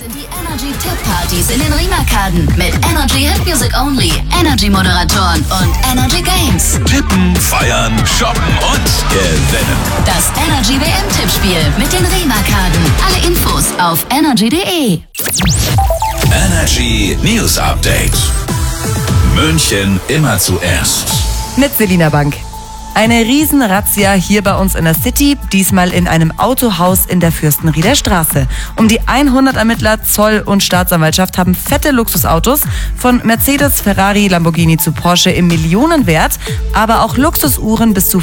sind die Energy Tip Partys in den Riemakaden mit Energy Hit Music Only, Energy Moderatoren und Energy Games. Tippen, feiern, shoppen und gewinnen. Das Energy WM Tippspiel mit den Riemakaden. Alle Infos auf energy.de. Energy News Update. München immer zuerst. Mit Selina Bank. Eine Riesenrazzia hier bei uns in der City, diesmal in einem Autohaus in der Fürstenrieder Straße. Um die 100 Ermittler, Zoll und Staatsanwaltschaft haben fette Luxusautos von Mercedes, Ferrari, Lamborghini zu Porsche im Millionenwert, aber auch Luxusuhren bis zu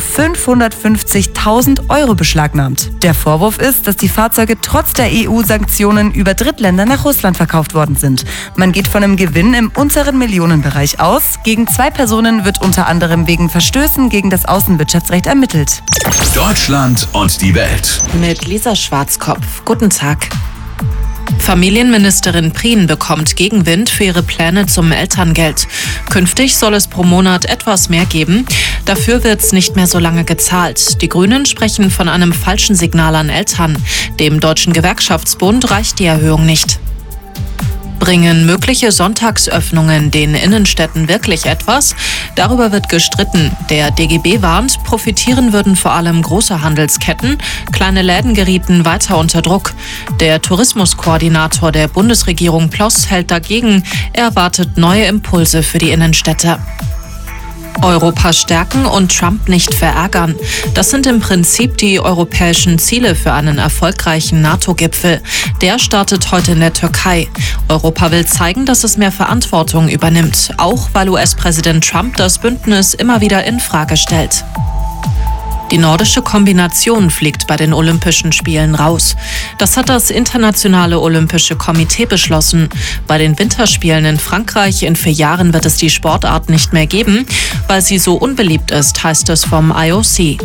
550.000 Euro beschlagnahmt. Der Vorwurf ist, dass die Fahrzeuge trotz der EU-Sanktionen über Drittländer nach Russland verkauft worden sind. Man geht von einem Gewinn im unteren Millionenbereich aus. Gegen 2 Personen wird unter anderem wegen Verstößen gegen das Außenwirtschaftsrecht ermittelt. Deutschland und die Welt. Mit Lisa Schwarzkopf. Guten Tag. Familienministerin Prien bekommt Gegenwind für ihre Pläne zum Elterngeld. Künftig soll es pro Monat etwas mehr geben. Dafür wird es nicht mehr so lange gezahlt. Die Grünen sprechen von einem falschen Signal an Eltern. Dem Deutschen Gewerkschaftsbund reicht die Erhöhung nicht. Bringen mögliche Sonntagsöffnungen den Innenstädten wirklich etwas? Darüber wird gestritten. Der DGB warnt, profitieren würden vor allem große Handelsketten. Kleine Läden gerieten weiter unter Druck. Der Tourismuskoordinator der Bundesregierung Ploss hält dagegen. Er erwartet neue Impulse für die Innenstädte. Europa stärken und Trump nicht verärgern. Das sind im Prinzip die europäischen Ziele für einen erfolgreichen NATO-Gipfel. Der startet heute in der Türkei. Europa will zeigen, dass es mehr Verantwortung übernimmt, auch weil US-Präsident Trump das Bündnis immer wieder in Frage stellt. Die nordische Kombination fliegt bei den Olympischen Spielen raus. Das hat das Internationale Olympische Komitee beschlossen. Bei den Winterspielen in Frankreich in 4 Jahren wird es die Sportart nicht mehr geben, weil sie so unbeliebt ist, heißt es vom IOC.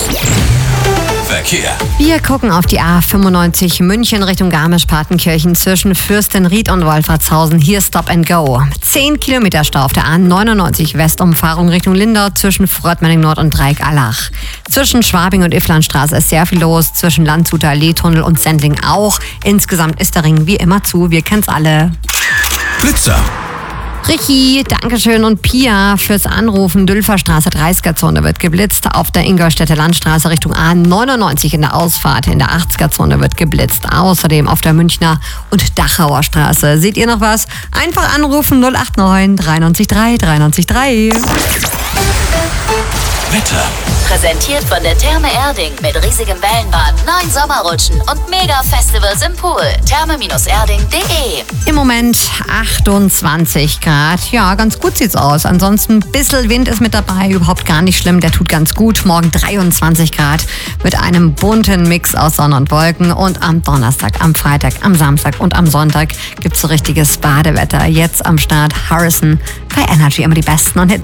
Verkehr. Wir gucken auf die A95 München Richtung Garmisch-Partenkirchen zwischen Fürstenried und Wolfertshausen. Hier Stop and Go. 10 Kilometer Stau auf der A99 Westumfahrung Richtung Lindau zwischen Fröttmenning Nord und Dreieck-Allach. Zwischen Schwabing und Ifflandstraße ist sehr viel los. Zwischen Landshuter Lehtunnel und Sendling auch. Insgesamt ist der Ring wie immer zu. Wir kennen's alle. Blitzer. Richi, Dankeschön und Pia fürs Anrufen. Dülferstraße 30er-Zone wird geblitzt. Auf der Ingolstädter Landstraße Richtung A99 in der Ausfahrt in der 80er-Zone wird geblitzt. Außerdem auf der Münchner und Dachauer Straße. Seht ihr noch was? Einfach anrufen 089 93 3 93 3. Wetter. Präsentiert von der Therme Erding mit riesigem Wellenbad, 9 Sommerrutschen und Mega-Festivals im Pool. Therme-erding.de. Im Moment 28 Grad. Ja, ganz gut sieht's aus. Ansonsten ein bisschen Wind ist mit dabei. Überhaupt gar nicht schlimm. Der tut ganz gut. Morgen 23 Grad mit einem bunten Mix aus Sonne und Wolken. Und am Donnerstag, am Freitag, am Samstag und am Sonntag gibt's so richtiges Badewetter. Jetzt am Start Harrison bei Energy. Immer die besten und Hits.